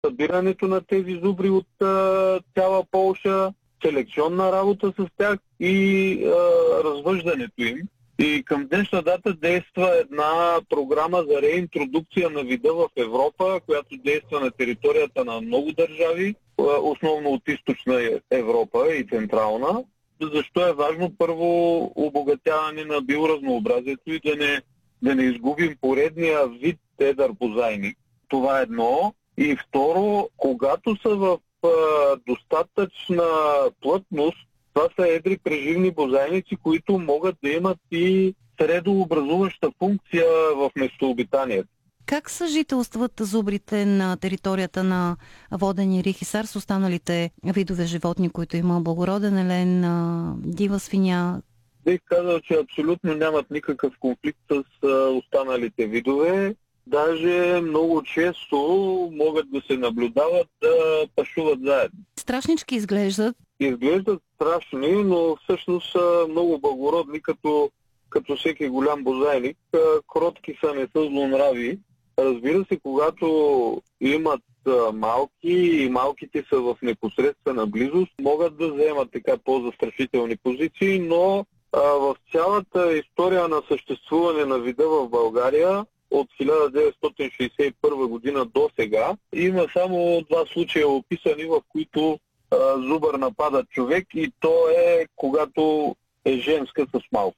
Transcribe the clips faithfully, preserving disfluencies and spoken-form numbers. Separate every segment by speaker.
Speaker 1: Събирането на тези зубри от а, цяла Полша, селекционна работа с тях и а, развъждането им. И към днешна дата действа една програма за реинтродукция на вида в Европа, която действа на територията на много държави, основно от източна Европа и централна. Защо е важно? Първо, обогатяване на биоразнообразието и да не, да не изгубим поредния вид едър бозайник. Това е едно. И второ, когато са в а, достатъчна плътност, това са едри преживни бозайници, които могат да имат и средообразуваща функция в местообитанието.
Speaker 2: Как съжителстват зубрите на територията на Воден и Рихисар с останалите видове животни, които има благороден елен, дива свиня?
Speaker 1: Бих казал, че абсолютно нямат никакъв конфликт с останалите видове. Даже много често могат да се наблюдават да пашуват заедно.
Speaker 2: Страшнички изглеждат.
Speaker 1: Изглеждат страшни, но всъщност са много благородни, като, като всеки голям бозайник. Кротки са, не са злонрави. Разбира се, когато имат малки и малките са в непосредствена близост, могат да вземат така по-застрашителни позиции, но а, в цялата история на съществуване на вида в България от хиляда деветстотин шейсет и първа година до сега има само два случая описани, в които а, зубър напада човек, и то е когато е женска с малко.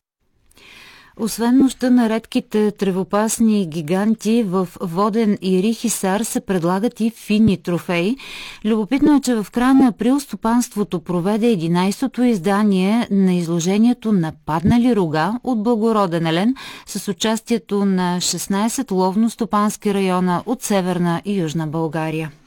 Speaker 3: Освен нощта на редките тревопасни гиганти, в Воден и Рихисар се предлагат и фини трофеи. Любопитно е, че в края на април стопанството проведе единайсетото издание на изложението на паднали рога от благороден елен с участието на шестнайсет ловно-стопански района от Северна и Южна България.